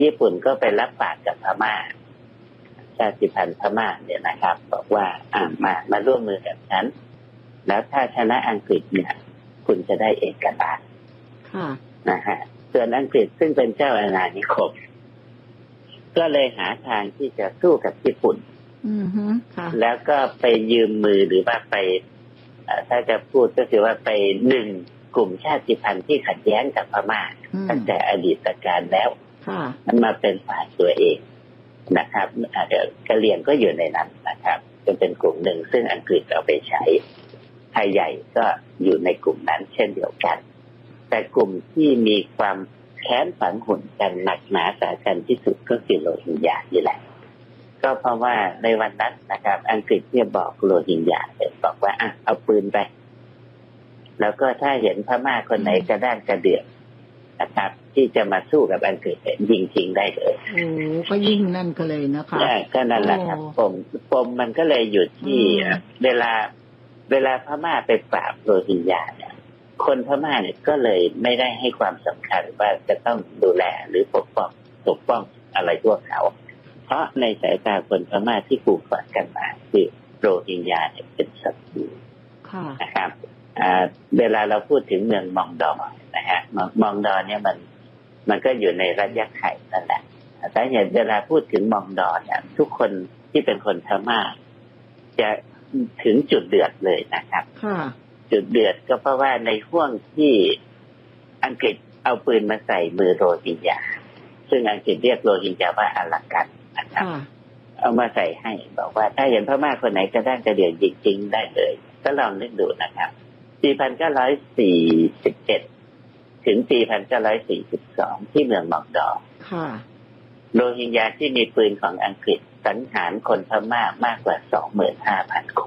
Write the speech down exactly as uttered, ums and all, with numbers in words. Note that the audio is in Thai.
ญี่ปุ่นก็ไปรับปากกับพม่าชาติพันธุ์พม่าเนี่ยนะครับบอกว่าอ่ามามาร่วมมือกับฉันแล้วถ้าชนะอังกฤษเนี่ยคุณจะได้เอกราชนะฮะส่วนอังกฤษซึ่งเป็นเจ้าอาณานิคมก็เลยหาทางที่จะสู้กับญี่ปุ่นแล้วก็ไปยืมมือหรือว่าไปถ้าจะพูดก็คือว่าไปหนึ่งกลุ่มชาติพันธุ์ที่ขัดแย้งกับพม่าตั้งแต่อดีตการแล้วมันมาเป็นฝ่ายตัวเองนะครับอาจจะกะเหรี่ยงก็อยู่ในนั้นนะครับจะเป็นกลุ่มหนึ่งซึ่งอังกฤษเอาไปใช้ไทยใหญ่ก็อยู่ในกลุ่มนั้นเช่นเดียวกันแต่กลุ่มที่มีความแค้นฝังหุ่นกันหนักหนาสาหัสที่สุดก็คือโรฮิงญานี่แหละก็เพราะว่าในวันนั้นนะครับอังกฤษเนี่ยบอกโรฮิงญาบอกว่าอ่ะเอาปืนไปแล้วก็ถ้าเห็นพม่าคนไหนกระด้างกระเดือกนะครับที่จะมาสู้กับอังกฤษยิงทิ้งได้เลยโอ้ก็ยิ่งนั่นก็เลยนะคะก็นั่นแหละครับปมปมมันก็เลยอยู่ที่เวลาเวลาพม่าไปปราบโรฮิงญาเนี่ยคนพม่าเนี่ยก็เลยไม่ได้ให้ความสำคัญว่าจะต้องดูแลหรือปกป้องปกป้องอะไรพวกเขาเพราะในสายตาคนพม่าที่ปลูกฝังกันมาคือโรฮิงญาเนี่ยเป็นศัตรูนะครับเวลาเราพูดถึงเมืองมองดอนะฮะมองดอเนี่ยมันมันก็อยู่ในรัฐยะไข่นั่นแหละแต่อย่างเวลาพูดถึงมองดอเนี่ยทุกคนที่เป็นคนพม่าจะถึงจุดเดือดเลยนะครับจุดเดือดก็เพราะว่าในห่วงที่อังกฤษเอาปืนมาใส่มือโรฮิงญาซึ่งอังกฤษเรียกโรฮิงญาว่าอาลักกันนะครับเอามาใส่ให้บอกว่าถ้าเห็นพม่าคนไหนกระด้างกระเดื่องจริงๆได้เลยก็ลองนึกดูนะครับปีหนึ่งพันเก้าร้อยสี่สิบเอ็ดถึงปีหนึ่งพันเก้าร้อยสี่สิบสองที่เมืองมองดอโรฮิงญาที่มีปืนของอังกฤษสังหารคนพม่ามากกว่า สองหมื่นห้าพัน ค